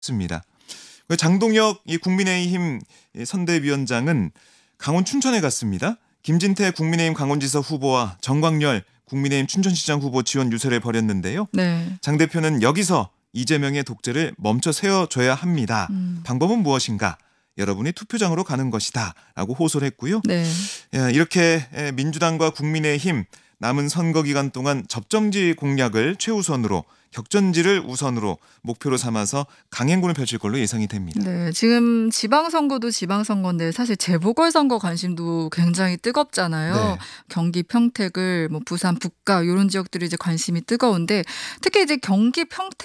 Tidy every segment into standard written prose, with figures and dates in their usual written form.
습니다. 장동혁 이 국민의힘 선대위원장은 강원 춘천에 갔습니다. 김진태 국민의힘 강원지사 후보와 정광열 국민의힘 춘천시장 후보 지원 유세를 벌였는데요. 네. 장 대표는 여기서 이재명의 독재를 멈춰 세워줘야 합니다. 방법은 무엇인가? 여러분이 투표장으로 가는 것이다 라고 호소를 했고요. 네. 이렇게 민주당과 국민의힘 남은 선거 기간 동안 접점지 공략을 최우선으로 격전지를 우선으로 목표로 삼아서 강행군을 펼칠 걸로 예상이 됩니다. 네, 지금 지방선거도 지방선거인데 사실 재보궐선거 관심도 굉장히 뜨겁잖아요. 네. 경기 평택을 뭐 부산 북가 이런 지역들이 이제 관심이 뜨거운데 특히 이제 경기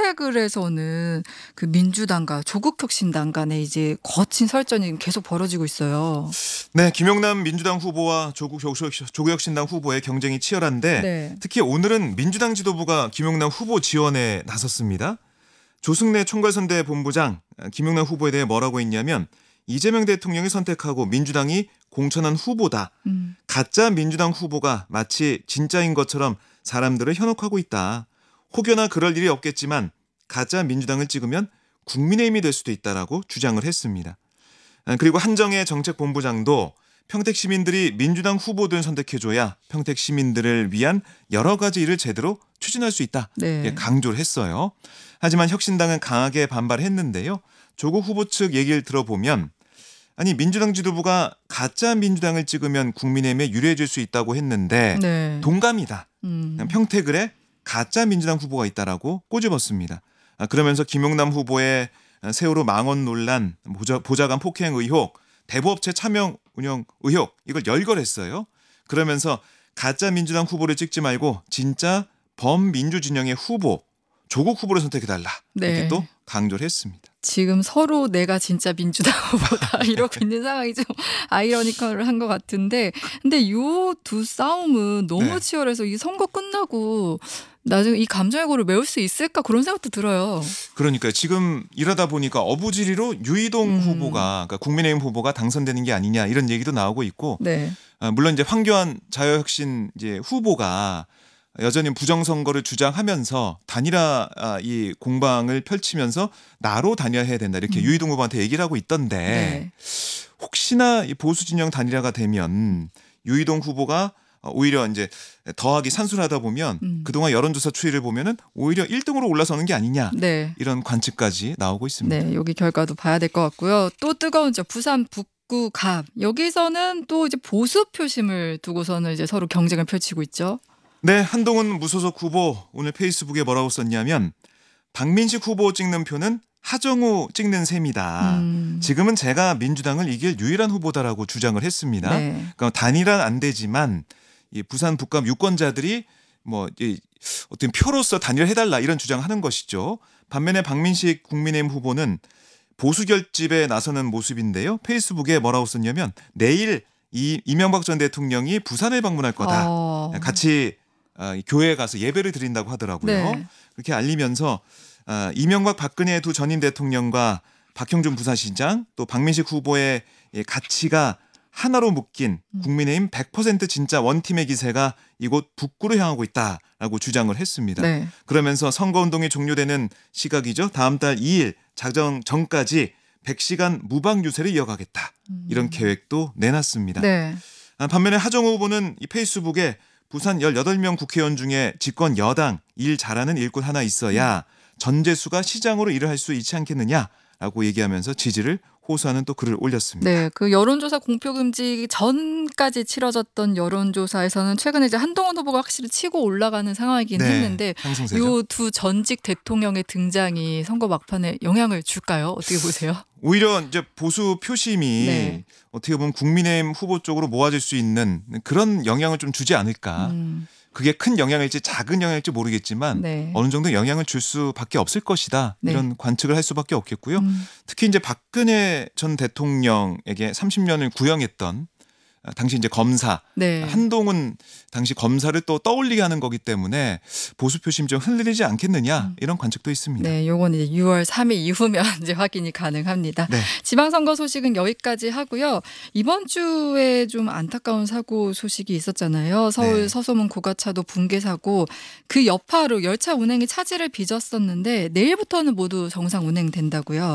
평택을에서는 그 민주당과 조국혁신당 간에 이제 거친 설전이 계속 벌어지고 있어요. 네, 김용남 민주당 후보와 조국혁신당 후보의 경쟁이 치열한데 네. 특히 오늘은 민주당 지도부가 김용남 후보 지원에 나섰습니다. 조승래 총괄선대 본부장 김용남 후보에 대해 뭐라고 했냐면 이재명 대통령이 선택하고 민주당이 공천한 후보다. 가짜 민주당 후보가 마치 진짜인 것처럼 사람들을 현혹하고 있다. 혹여나 그럴 일이 없겠지만 가짜 민주당을 찍으면 국민의힘이 될 수도 있다라고 주장을 했습니다. 그리고 한정혜 정책본부장도 평택 시민들이 민주당 후보들 선택해줘야 평택 시민들을 위한 여러 가지 일을 제대로 추진할 수 있다. 네. 강조를 했어요. 하지만 혁신당은 강하게 반발했는데요. 조국 후보 측 얘기를 들어보면 아니 민주당 지도부가 가짜 민주당을 찍으면 국민의힘에 유리해질 수 있다고 했는데 네. 동감이다. 평택을에 가짜 민주당 후보가 있다라고 꼬집었습니다. 그러면서 김용남 후보의 세월호 망언 논란, 보좌관 폭행 의혹, 대부업체 차명 운영 의혹 이걸 열거했어요. 그러면서 가짜 민주당 후보를 찍지 말고 진짜 범민주 진영의 후보 조국 후보를 선택해달라 네. 이렇게 또 강조를 했습니다. 지금 서로 내가 진짜 민주당 후보다 이러고 있는 상황이 좀 아이러니컬한 것 같은데 근데 요 두 싸움은 너무 네. 치열해서 이 선거 끝나고 나중에 이 감정의 고를 메울 수 있을까 그런 생각도 들어요. 그러니까 지금 이러다 보니까 어부지리로 유이동 후보가 그러니까 국민의힘 후보가 당선되는 게 아니냐 이런 얘기도 나오고 있고 네. 물론 이제 황교안 자유혁신 이제 후보가 여전히 부정선거를 주장하면서 단일화 이 공방을 펼치면서 나로 단일화해야 된다 이렇게 유이동 후보한테 얘기를 하고 있던데 네. 혹시나 이 보수 진영 단일화가 되면 유이동 후보가 오히려 이제 더하기 산술하다 보면 그동안 여론조사 추이를 보면은 오히려 1등으로 올라서는 게 아니냐 네. 이런 관측까지 나오고 있습니다. 네, 여기 결과도 봐야 될 것 같고요. 또 뜨거운 저 부산 북구 갑 여기서는 또 이제 보수 표심을 두고서는 이제 서로 경쟁을 펼치고 있죠. 네, 한동훈 무소속 후보 오늘 페이스북에 뭐라고 썼냐면 박민식 후보 찍는 표는 하정우 찍는 셈이다. 지금은 제가 민주당을 이길 유일한 후보다라고 주장을 했습니다. 네. 그러니까 단일화는 안 되지만 이 부산 북감 유권자들이 뭐 이 어떤 표로서 단일화해달라 이런 주장하는 것이죠. 반면에 박민식 국민의힘 후보는 보수 결집에 나서는 모습인데요. 페이스북에 뭐라고 썼냐면 내일 이명박 전 대통령이 부산을 방문할 거다. 같이 교회에 가서 예배를 드린다고 하더라고요. 네. 그렇게 알리면서 이명박 박근혜 두 전임 대통령과 박형준 부산시장 또 박민식 후보의 가치가 하나로 묶인 국민의힘 100% 진짜 원팀의 기세가 이곳 북구로 향하고 있다라고 주장을 했습니다. 네. 그러면서 선거운동이 종료되는 시각이죠. 다음 달 2일 자정 전까지 100시간 무방 유세를 이어가겠다. 이런 계획도 내놨습니다. 네. 반면에 하정우 후보는 이 페이스북에 부산 18명 국회의원 중에 집권 여당 일 잘하는 일꾼 하나 있어야 전재수가 시장으로 일을 할 수 있지 않겠느냐라고 얘기하면서 지지를 호소하는 또 글을 올렸습니다. 네, 그 여론조사 공표 금지 전까지 치러졌던 여론조사에서는 최근에 이제 한동훈 후보가 확실히 치고 올라가는 상황이긴 했는데 상승세죠. 요 두 전직 대통령의 등장이 선거 막판에 영향을 줄까요? 어떻게 보세요? 오히려 이제 보수 표심이 네. 어떻게 보면 국민의힘 후보 쪽으로 모아질 수 있는 그런 영향을 좀 주지 않을까. 그게 큰 영향일지 작은 영향일지 모르겠지만 네. 어느 정도 영향을 줄 수밖에 없을 것이다. 네. 이런 관측을 할 수밖에 없겠고요. 특히 이제 박근혜 전 대통령에게 30년을 구형했던 당시 이제 검사 네. 한동훈 당시 검사를 또 떠올리게 하는 거기 때문에 보수 표심이 좀 흔들리지 않겠느냐 이런 관측도 있습니다. 네, 요건 이제 6월 3일 이후면 이제 확인이 가능합니다. 네. 지방선거 소식은 여기까지 하고요. 이번 주에 좀 안타까운 사고 소식이 있었잖아요. 서울 네. 서소문 고가차도 붕괴 사고 그 여파로 열차 운행이 차질을 빚었었는데 내일부터는 모두 정상 운행된다고요.